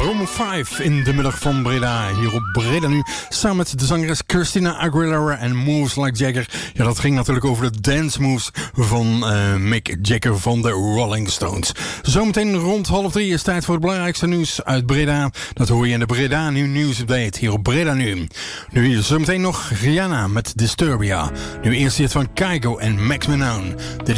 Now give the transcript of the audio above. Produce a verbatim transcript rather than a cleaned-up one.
Room vijf in de middag van Breda. Hier op Breda nu, samen met de zangeres Christina Aguilera en Moves Like Jagger. Ja, dat ging natuurlijk over de dance moves van uh, Mick Jagger van de Rolling Stones. Zometeen rond half drie is tijd voor het belangrijkste nieuws uit Breda. Dat hoor je in de Breda Nu Nieuws Update hier op Breda Nu. Nu hier zometeen nog Rihanna met Disturbia. Nu eerst dit van Kygo en Max Manone. Dit is